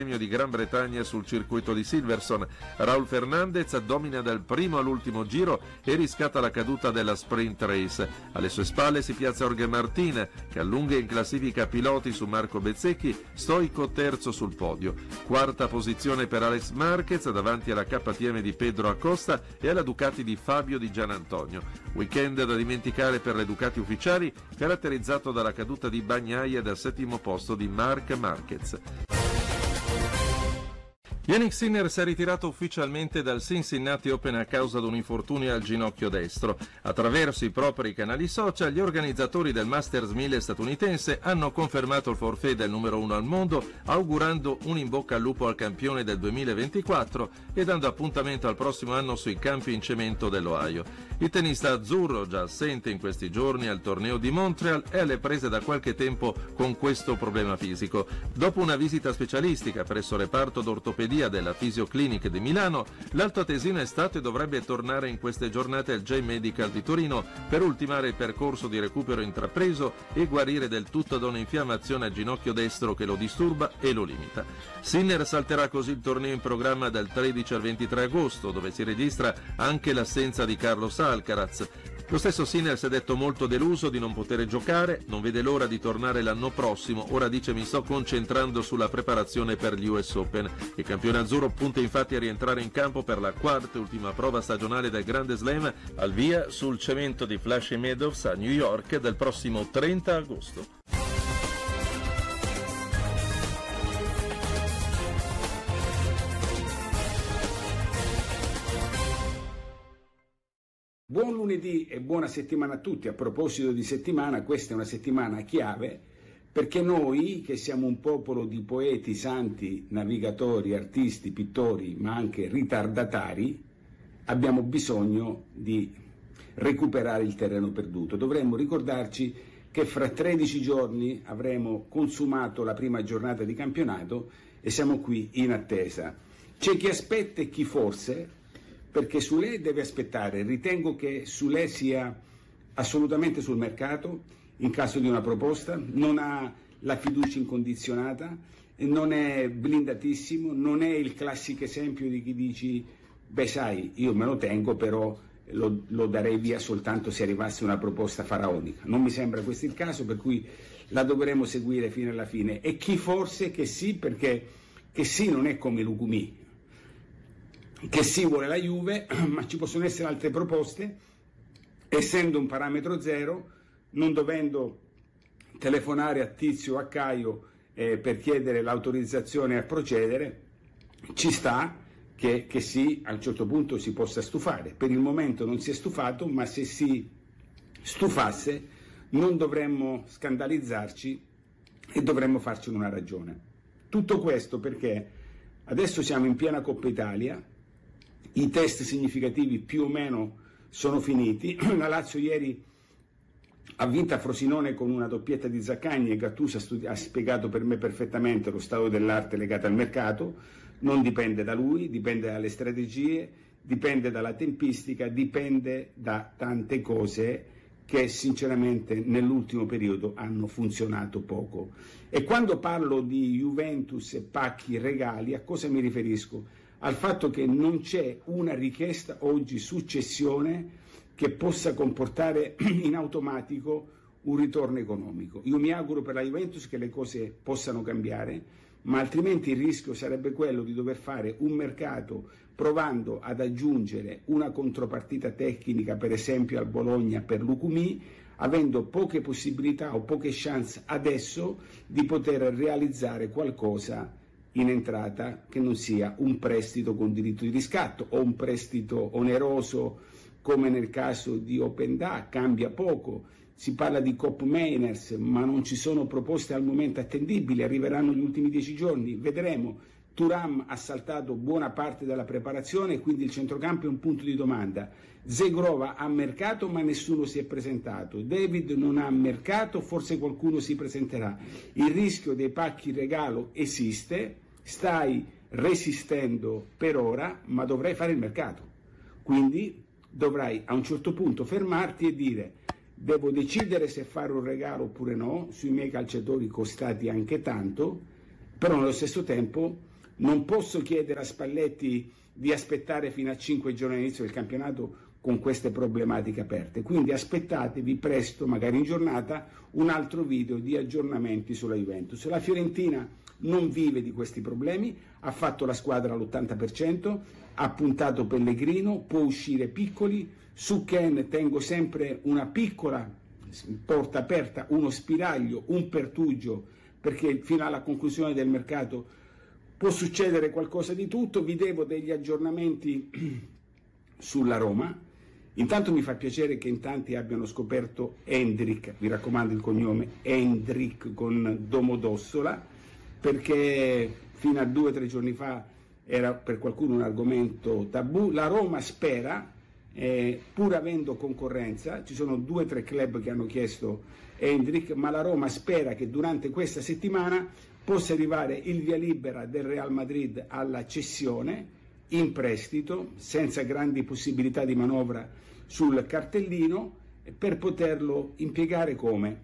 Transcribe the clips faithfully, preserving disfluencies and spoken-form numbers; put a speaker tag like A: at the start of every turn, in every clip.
A: di Gran Bretagna sul circuito di Silverstone. Raul Fernandez domina dal primo all'ultimo giro e riscatta la caduta della sprint race. Alle sue spalle si piazza Jorge Martin, che allunga in classifica piloti su Marco Bezzecchi, stoico terzo sul podio. Quarta posizione per Alex Marquez davanti alla K T M di Pedro Acosta e alla Ducati di Fabio Di Gianantonio. Weekend da dimenticare per le Ducati ufficiali, caratterizzato dalla caduta di Bagnaia e dal settimo posto di Marc Marquez. Jannik Sinner si è ritirato ufficialmente dal Cincinnati Open a causa di un infortunio al ginocchio destro. Attraverso i propri canali social, gli organizzatori del Masters mille statunitense hanno confermato il forfait del numero uno al mondo, augurando un in bocca al lupo al campione del duemilaventiquattro e dando appuntamento al prossimo anno sui campi in cemento dell'Ohio. Il tennista azzurro, già assente in questi giorni al torneo di Montreal, è alle prese da qualche tempo con questo problema fisico. Dopo una visita specialistica presso il reparto d'ortopedia della Fisioclinic di Milano, l'altoatesino è stato e dovrebbe tornare in queste giornate al J-Medical di Torino per ultimare il percorso di recupero intrapreso e guarire del tutto da un'infiammazione al ginocchio destro che lo disturba e lo limita. Sinner salterà così il torneo in programma dal tredici al ventitré agosto, dove si registra anche l'assenza di Carlos Alcaraz. Lo stesso Sinner si è detto molto deluso di non poter giocare, non vede l'ora di tornare l'anno prossimo, ora dice mi sto concentrando sulla preparazione per gli U S Open. Il campione azzurro punta infatti a rientrare in campo per la quarta e ultima prova stagionale del Grande Slam, al via sul cemento di Flushing Meadows a New York del prossimo trenta agosto.
B: Buon lunedì e buona settimana a tutti. A proposito di settimana, questa è una settimana chiave perché noi, che siamo un popolo di poeti, santi, navigatori, artisti, pittori, ma anche ritardatari, abbiamo bisogno di recuperare il terreno perduto. Dovremmo ricordarci che fra tredici giorni avremo consumato la prima giornata di campionato e siamo qui in attesa. C'è chi aspetta e chi forse, perché Soulé deve aspettare. Ritengo che Soulé sia assolutamente sul mercato in caso di una proposta, non ha la fiducia incondizionata, non è blindatissimo, non è il classico esempio di chi dici beh sai io me lo tengo però lo, lo darei via soltanto se arrivasse una proposta faraonica. Non mi sembra questo il caso, per cui la dovremo seguire fino alla fine. E chi forse che sì, perché che sì non è come Lucumí, che sì vuole la Juve, ma ci possono essere altre proposte, essendo un parametro zero, non dovendo telefonare a Tizio o a Caio eh, per chiedere l'autorizzazione a procedere, ci sta che, che sì, a un certo punto si possa stufare. Per il momento non si è stufato, ma se si stufasse non dovremmo scandalizzarci e dovremmo farci una ragione. Tutto questo perché adesso siamo in piena Coppa Italia, i test significativi più o meno sono finiti. La Lazio ieri ha vinto a Frosinone con una doppietta di Zaccagni e Gattuso ha, studi- ha spiegato per me perfettamente lo stato dell'arte legato al mercato. Non dipende da lui, dipende dalle strategie, dipende dalla tempistica, dipende da tante cose che sinceramente nell'ultimo periodo hanno funzionato poco. E quando parlo di Juventus e pacchi regali, a cosa mi riferisco? Al fatto che non c'è una richiesta oggi successione che possa comportare in automatico un ritorno economico. Io mi auguro per la Juventus che le cose possano cambiare, ma altrimenti il rischio sarebbe quello di dover fare un mercato provando ad aggiungere una contropartita tecnica, per esempio al Bologna per Lucumí, avendo poche possibilità o poche chance adesso di poter realizzare qualcosa in entrata che non sia un prestito con diritto di riscatto o un prestito oneroso come nel caso di Openda. Cambia poco, si parla di Cop Mainers ma non ci sono proposte al momento attendibili, arriveranno gli ultimi dieci giorni, vedremo. Thuram ha saltato buona parte della preparazione, quindi il centrocampo è un punto di domanda. Zegrova ha mercato ma nessuno si è presentato, David non ha mercato, forse qualcuno si presenterà. Il rischio dei pacchi regalo esiste, stai resistendo per ora ma dovrai fare il mercato, quindi dovrai a un certo punto fermarti e dire devo decidere se fare un regalo oppure no sui miei calciatori costati anche tanto, però nello stesso tempo Non posso chiedere a Spalletti di aspettare fino a cinque giorni all'inizio del campionato con queste problematiche aperte, quindi aspettatevi presto, magari in giornata, un altro video di aggiornamenti sulla Juventus. La Fiorentina non vive di questi problemi, ha fatto la squadra all'ottanta per cento, ha puntato Pellegrino, può uscire Piccoli, su Ken tengo sempre una piccola porta aperta, uno spiraglio, un pertugio, perché fino alla conclusione del mercato può succedere qualcosa di tutto. Vi devo degli aggiornamenti sulla Roma. Intanto mi fa piacere che in tanti abbiano scoperto Hendrik, vi raccomando il cognome Hendrik con Domodossola, perché fino a due o tre giorni fa era per qualcuno un argomento tabù. La Roma spera, eh, pur avendo concorrenza, ci sono due o tre club che hanno chiesto Hendrik, ma la Roma spera che durante questa settimana possa arrivare il via libera del Real Madrid alla cessione in prestito, senza grandi possibilità di manovra sul cartellino, per poterlo impiegare come?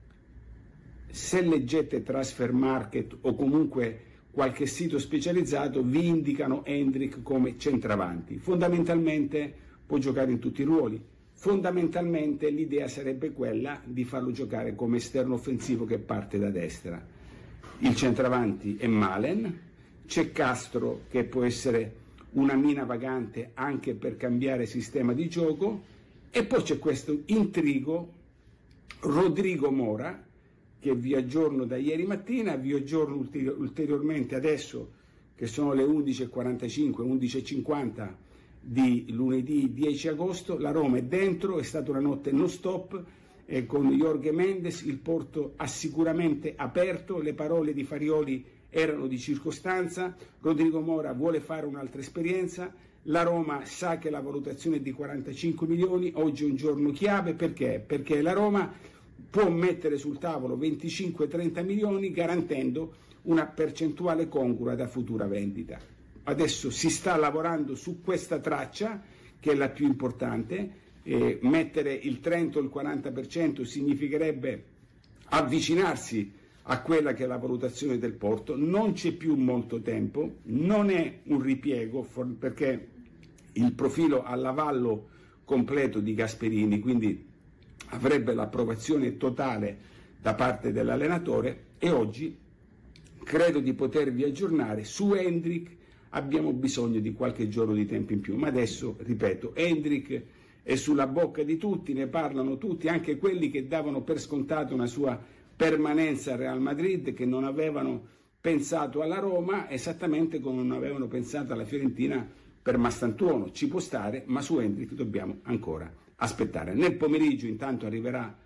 B: Se leggete Transfer Market o comunque qualche sito specializzato, vi indicano Hendrik come centravanti. Fondamentalmente può giocare in tutti i ruoli. Fondamentalmente l'idea sarebbe quella di farlo giocare come esterno offensivo che parte da destra. Il centravanti è Malen, c'è Castro che può essere una mina vagante anche per cambiare sistema di gioco, e poi c'è questo intrigo Rodrigo Mora, che vi aggiorno da ieri mattina, vi aggiorno ulteri- ulteriormente adesso che sono le undici e quarantacinque, undici e cinquanta di lunedì dieci agosto. La Roma è dentro, è stata una notte non stop, e con Jorge Mendes il porto ha sicuramente aperto, le parole di Farioli erano di circostanza. Rodrigo Mora vuole fare un'altra esperienza, la Roma sa che la valutazione è di quarantacinque milioni, oggi è un giorno chiave, perché? Perché la Roma può mettere sul tavolo venticinque trenta milioni garantendo una percentuale congrua da futura vendita. Adesso si sta lavorando su questa traccia, che è la più importante. Eh, mettere il trenta o il quaranta per cento significherebbe avvicinarsi a quella che è la valutazione del porto. Non c'è più molto tempo, non è un ripiego, for- perché il profilo all'avallo completo di Gasperini, quindi avrebbe l'approvazione totale da parte dell'allenatore, e oggi credo di potervi aggiornare su Hendrik. Abbiamo bisogno di qualche giorno di tempo in più, ma adesso, ripeto, Hendrik è sulla bocca di tutti, ne parlano tutti, anche quelli che davano per scontato una sua permanenza al Real Madrid, che non avevano pensato alla Roma, esattamente come non avevano pensato alla Fiorentina per Mastantuono. Ci può stare, ma su Hendrik dobbiamo ancora aspettare. Nel pomeriggio intanto arriverà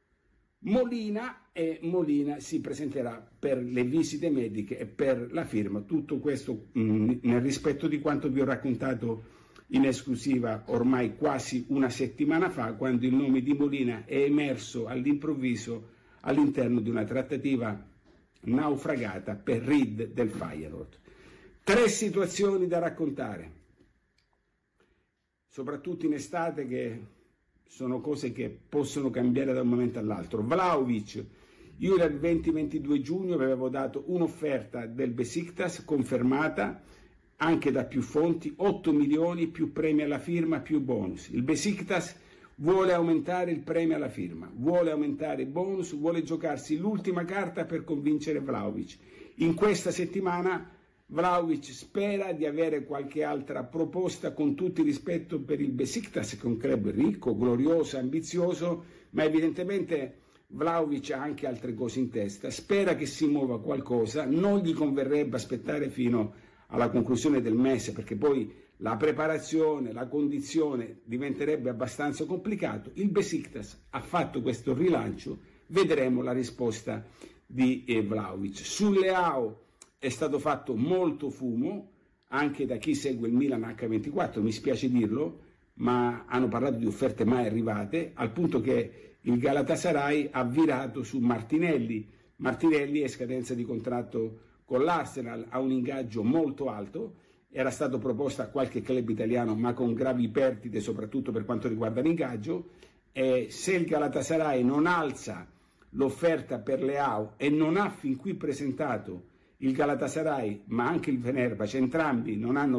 B: Molina, e Molina si presenterà per le visite mediche e per la firma. Tutto questo mh, nel rispetto di quanto vi ho raccontato in esclusiva ormai quasi una settimana fa, quando il nome di Molina è emerso all'improvviso all'interno di una trattativa naufragata per Reed del Feyenoord. Tre situazioni da raccontare, soprattutto in estate, che sono cose che possono cambiare da un momento all'altro. Vlahovic, io il venti ventidue giugno avevo dato un'offerta del Besiktas confermata anche da più fonti, otto milioni più premi alla firma più bonus. Il Besiktas vuole aumentare il premio alla firma, vuole aumentare i bonus, vuole giocarsi l'ultima carta per convincere Vlahovic. In questa settimana Vlahovic spera di avere qualche altra proposta, con tutto il rispetto per il Besiktas, che è un club ricco, glorioso, ambizioso, ma evidentemente Vlahovic ha anche altre cose in testa, spera che si muova qualcosa. Non gli converrebbe aspettare fino alla conclusione del mese, perché poi la preparazione, la condizione diventerebbe abbastanza complicato. Il Besiktas ha fatto questo rilancio, vedremo la risposta di eh, Vlahovic. Sulle A O è stato fatto molto fumo anche da chi segue il Milan acca ventiquattro, mi spiace dirlo, ma hanno parlato di offerte mai arrivate, al punto che il Galatasaray ha virato su Martinelli. Martinelli è scadenza di contratto con l'Arsenal, ha un ingaggio molto alto, era stato proposto a qualche club italiano ma con gravi perdite soprattutto per quanto riguarda l'ingaggio, e se il Galatasaray non alza l'offerta per Leao e non ha fin qui presentato il Galatasaray ma anche il Fenerbahce, entrambi non hanno